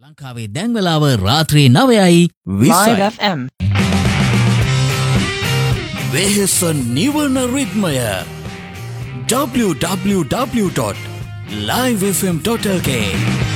ලංකාවේ දැන් වෙලාව රාත්‍රී 9යි 20යි. Live FM. වෙහෙස නිවන රිද්මය www.livefm.lk